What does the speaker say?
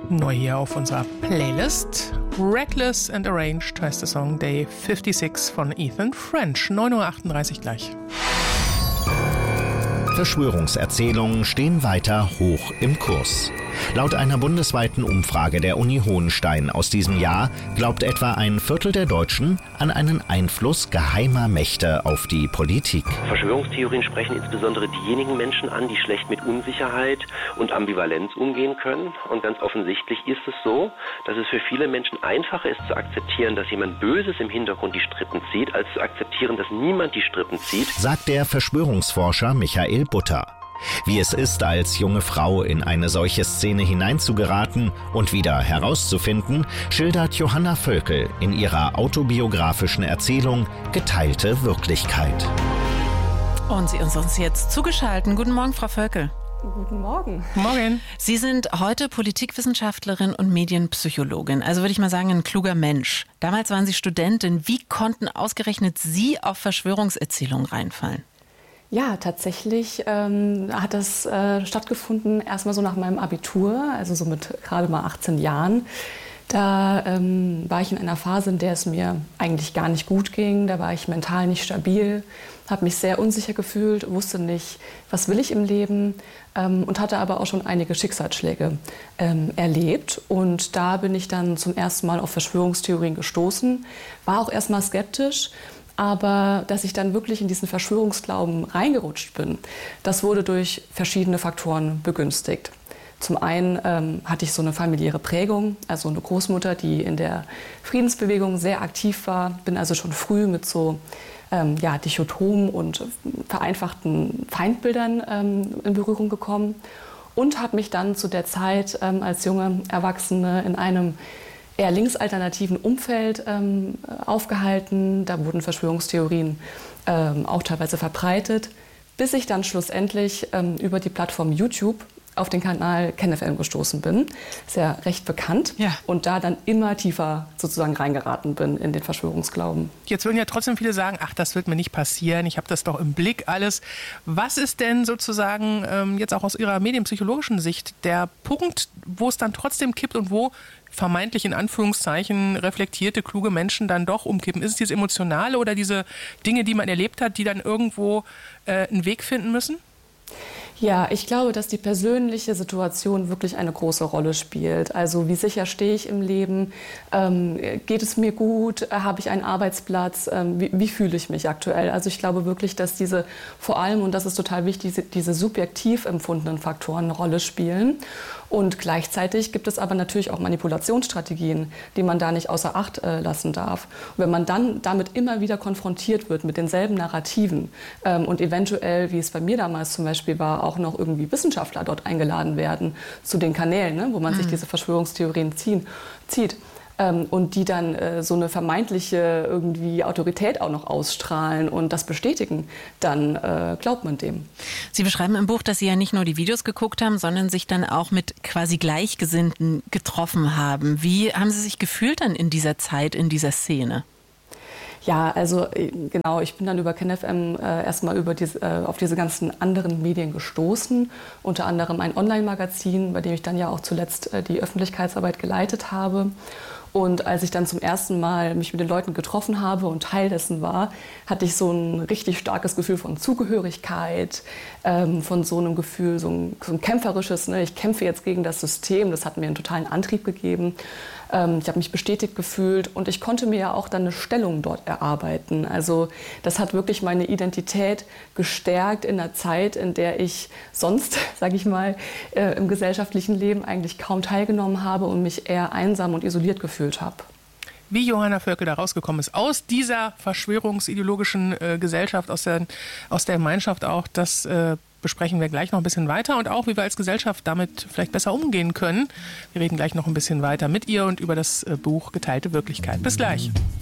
Neu hier auf unserer Playlist. Reckless and Arranged heißt der Song Day 56 von Ethan French. 9:38 Uhr gleich. Verschwörungserzählungen stehen weiter hoch im Kurs. Laut einer bundesweiten Umfrage der Uni Hohenstein aus diesem Jahr glaubt etwa ein Viertel der Deutschen an einen Einfluss geheimer Mächte auf die Politik. Verschwörungstheorien sprechen insbesondere diejenigen Menschen an, die schlecht mit Unsicherheit und Ambivalenz umgehen können. Und ganz offensichtlich ist es so, dass es für viele Menschen einfacher ist zu akzeptieren, dass jemand Böses im Hintergrund die Strippen zieht, als zu akzeptieren, dass niemand die Strippen zieht, sagt der Verschwörungsforscher Michael Butter. Wie es ist, als junge Frau in eine solche Szene hineinzugeraten und wieder herauszufinden, schildert Johanna Völkel in ihrer autobiografischen Erzählung Geteilte Wirklichkeit. Und Sie ist uns jetzt zugeschaltet. Guten Morgen, Frau Völkel. Guten Morgen. Morgen. Sie sind heute Politikwissenschaftlerin und Medienpsychologin, also würde ich mal sagen, ein kluger Mensch. Damals waren Sie Studentin. Wie konnten ausgerechnet Sie auf Verschwörungserzählungen reinfallen? Ja, tatsächlich hat das stattgefunden erstmal so nach meinem Abitur, also so mit gerade mal 18 Jahren. Da war ich in einer Phase, in der es mir eigentlich gar nicht gut ging. Da war ich mental nicht stabil, habe mich sehr unsicher gefühlt, wusste nicht, was will ich im Leben und hatte aber auch schon einige Schicksalsschläge erlebt. Und da bin ich dann zum ersten Mal auf Verschwörungstheorien gestoßen, war auch erstmal skeptisch. Aber dass ich dann wirklich in diesen Verschwörungsglauben reingerutscht bin, das wurde durch verschiedene Faktoren begünstigt. Zum einen hatte ich so eine familiäre Prägung, also eine Großmutter, die in der Friedensbewegung sehr aktiv war. Bin also schon früh mit so dichotomen und vereinfachten Feindbildern in Berührung gekommen. Und habe mich dann zu der Zeit als junge Erwachsene in einem eher linksalternativen Umfeld aufgehalten. Da wurden Verschwörungstheorien auch teilweise verbreitet, bis ich dann schlussendlich über die Plattform YouTube auf den Kanal KenFM gestoßen bin. Ist ja recht bekannt. Ja. Und da dann immer tiefer sozusagen reingeraten bin in den Verschwörungsglauben. Jetzt würden ja trotzdem viele sagen, ach, das wird mir nicht passieren, ich habe das doch im Blick alles. Was ist denn sozusagen jetzt auch aus Ihrer medienpsychologischen Sicht der Punkt, wo es dann trotzdem kippt und wo vermeintlich in Anführungszeichen reflektierte, kluge Menschen dann doch umkippen? Ist es dieses Emotionale oder diese Dinge, die man erlebt hat, die dann irgendwo einen Weg finden müssen? Ja, ich glaube, dass die persönliche Situation wirklich eine große Rolle spielt. Also wie sicher stehe ich im Leben? Geht es mir gut? Habe ich einen Arbeitsplatz? Wie fühle ich mich aktuell? Also ich glaube wirklich, dass diese vor allem, und das ist total wichtig, diese subjektiv empfundenen Faktoren eine Rolle spielen. Und gleichzeitig gibt es aber natürlich auch Manipulationsstrategien, die man da nicht außer Acht lassen darf. Und wenn man dann damit immer wieder konfrontiert wird mit denselben Narrativen und eventuell, wie es bei mir damals zum Beispiel war, auch noch irgendwie Wissenschaftler dort eingeladen werden zu den Kanälen, ne, wo man sich diese Verschwörungstheorien zieht. Und die dann so eine vermeintliche irgendwie Autorität auch noch ausstrahlen und das bestätigen, dann glaubt man dem. Sie beschreiben im Buch, dass Sie ja nicht nur die Videos geguckt haben, sondern sich dann auch mit quasi Gleichgesinnten getroffen haben. Wie haben Sie sich gefühlt dann in dieser Zeit, in dieser Szene? Ja, also genau, ich bin dann über KenFM erstmal auf diese ganzen anderen Medien gestoßen, unter anderem ein Online-Magazin, bei dem ich dann ja auch zuletzt die Öffentlichkeitsarbeit geleitet habe. Und als ich dann zum ersten Mal mich mit den Leuten getroffen habe und Teil dessen war, hatte ich so ein richtig starkes Gefühl von Zugehörigkeit, von so einem Gefühl, so ein kämpferisches, ne, ich kämpfe jetzt gegen das System, das hat mir einen totalen Antrieb gegeben. Ich habe mich bestätigt gefühlt und ich konnte mir ja auch dann eine Stellung dort erarbeiten. Also das hat wirklich meine Identität gestärkt in einer Zeit, in der ich sonst, sage ich mal, im gesellschaftlichen Leben eigentlich kaum teilgenommen habe und mich eher einsam und isoliert gefühlt habe. Wie Johanna Völkel da rausgekommen ist, aus dieser verschwörungsideologischen Gesellschaft, aus der Gemeinschaft auch, das besprechen wir gleich noch ein bisschen weiter und auch, wie wir als Gesellschaft damit vielleicht besser umgehen können. Wir reden gleich noch ein bisschen weiter mit ihr und über das Buch Geteilte Wirklichkeit. Bis gleich.